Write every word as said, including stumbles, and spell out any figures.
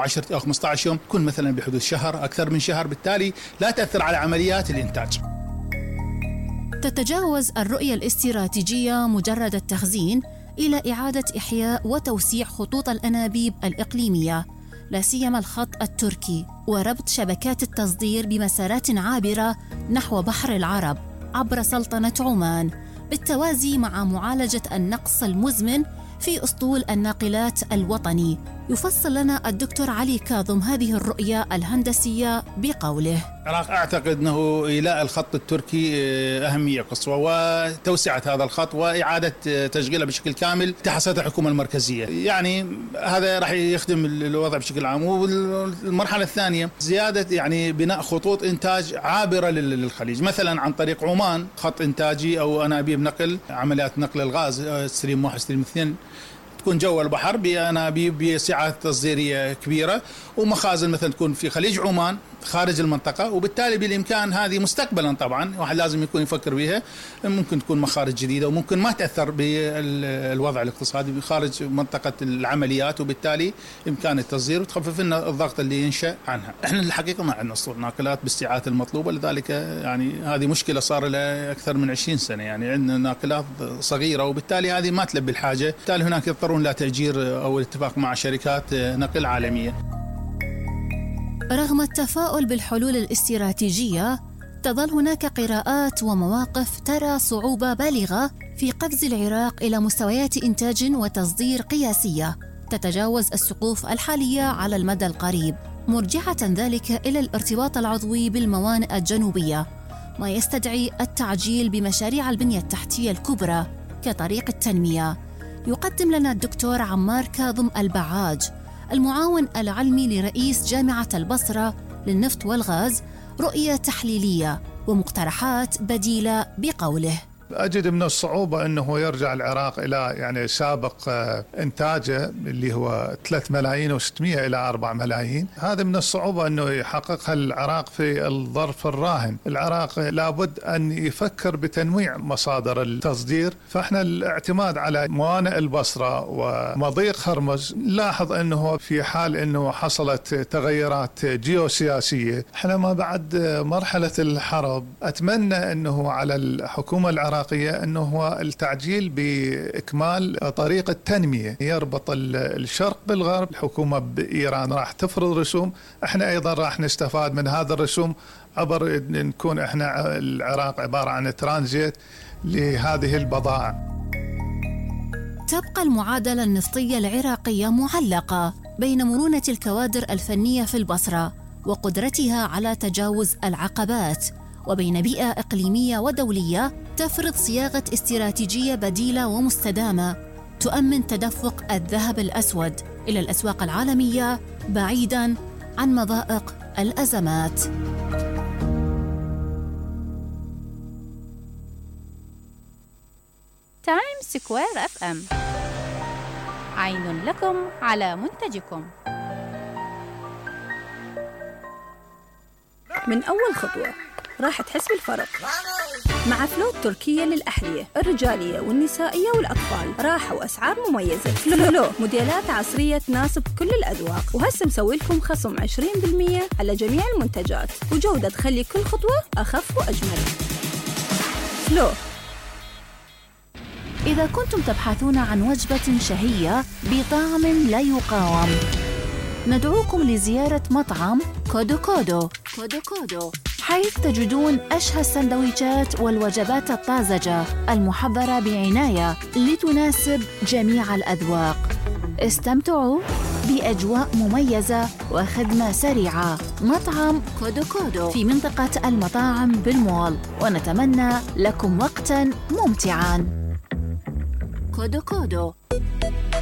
عشرة أو خمسة عشر يوم، تكون مثلا بحدود شهر أكثر من شهر، بالتالي لا تأثر على عمليات الإنتاج. تتجاوز الرؤية الاستراتيجية مجرد التخزين إلى إعادة إحياء وتوسيع خطوط الأنابيب الإقليمية، لا سيما الخط التركي، وربط شبكات التصدير بمسارات عابرة نحو بحر العرب عبر سلطنة عمان، بالتوازي مع معالجة النقص المزمن في أسطول الناقلات الوطني. يفصل لنا الدكتور علي كاظم هذه الرؤية الهندسية بقوله: أعتقد أنه إيلاء الخط التركي أهمية قصوى، وتوسعة هذا الخط وإعادة تشغيله بشكل كامل تحت سيطرة الحكومة المركزية، يعني هذا راح يخدم الوضع بشكل عام. والمرحلة الثانية زيادة يعني بناء خطوط إنتاج عابرة للخليج، مثلا عن طريق عمان خط إنتاجي أو أنابيب نقل، عمليات نقل الغاز ستريم واحد ستريم اثنين تكون جو البحر بأنابيب بسعة تصديرية كبيرة، ومخازن مثلا تكون في خليج عمان خارج المنطقة، وبالتالي بالإمكان هذه مستقبلا طبعا واحد لازم يكون يفكر بها، ممكن تكون مخارج جديدة وممكن ما تأثر بالوضع الاقتصادي خارج منطقة العمليات، وبالتالي إمكان التصدير وتخفف لنا الضغط اللي ينشأ عنها. احنا الحقيقة ما عندنا اسطول ناقلات بالسعات المطلوبة، لذلك يعني هذه مشكلة صار لها أكثر من عشرين سنة، يعني عندنا ناقلات صغيرة وبالتالي هذه ما تلبي الحاجة، بالتالي هناك يضطرون إلى تأجير أو الاتفاق مع شركات نقل عالمية. رغم التفاؤل بالحلول الاستراتيجية، تظل هناك قراءات ومواقف ترى صعوبة بالغة في قفز العراق إلى مستويات إنتاج وتصدير قياسية تتجاوز السقوف الحالية على المدى القريب، مرجعة ذلك إلى الارتباط العضوي بالموانئ الجنوبية، ما يستدعي التعجيل بمشاريع البنية التحتية الكبرى كطريق التنمية. يقدم لنا الدكتور عمار كاظم البعاج، المعاون العلمي لرئيس جامعة البصرة للنفط والغاز، رؤية تحليلية ومقترحات بديلة بقوله: أجد من الصعوبة أنه يرجع العراق إلى يعني سابق إنتاجه اللي هو ثلاثة ملايين وستمائة إلى أربعة ملايين. هذا من الصعوبة أنه يحققها العراق في الظرف الراهن. العراق لابد أن يفكر بتنويع مصادر التصدير، فإحنا الاعتماد على موانئ البصرة ومضيق هرمز، نلاحظ أنه في حال أنه حصلت تغيرات جيوسياسية، إحنا ما بعد مرحلة الحرب، أتمنى أنه على الحكومة العراقية أنه هو التعجيل بإكمال طريق التنمية يربط الشرق بالغرب. الحكومة بإيران راح تفرض رسوم، احنا أيضا راح نستفاد من هذا الرسوم عبر نكون احنا العراق عبارة عن ترانزيت لهذه البضائع. تبقى المعادلة النفطية العراقية معلقة بين مرونة الكوادر الفنية في البصرة وقدرتها على تجاوز العقبات، وبين بيئة إقليمية ودولية تفرض صياغة استراتيجية بديلة ومستدامة تؤمن تدفق الذهب الأسود إلى الأسواق العالمية بعيداً عن مضائق الأزمات. تايم سكوير اف ام، عين لكم على منتجكم. من أول خطوة راح تحس بالفرق مع فلو التركية للأحذية الرجالية والنسائية والأطفال، راحة وأسعار مميزة. فلو موديلات عصرية تناسب كل الأذواق، وهسه مسوي لكم خصم عشرين بالمئة على جميع المنتجات، وجودة تخلي كل خطوة أخف وأجمل. فلو. إذا كنتم تبحثون عن وجبة شهية بطعم لا يقاوم، ندعوكم لزيارة مطعم كودو كودو كودو كودو، حيث تجدون أشهى السندويشات والوجبات الطازجة المحضرة بعناية لتناسب جميع الأذواق. استمتعوا بأجواء مميزة وخدمة سريعة. مطعم كودو كودو في منطقة المطاعم بالمول، ونتمنى لكم وقتاً ممتعاً. كودو كودو.